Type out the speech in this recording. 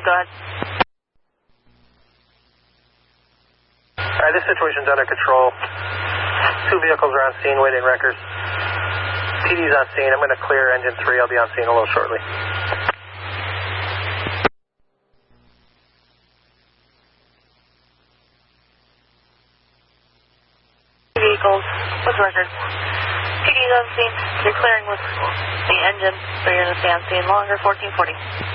go ahead. Alright, this situation's under control. 2 vehicles are on scene, waiting records. PD's on scene. I'm going to clear engine 3. I'll be on scene a little shortly. Vehicles with records. PD's on scene. You're clearing with the engine, so you're going to stay on scene longer. 1440.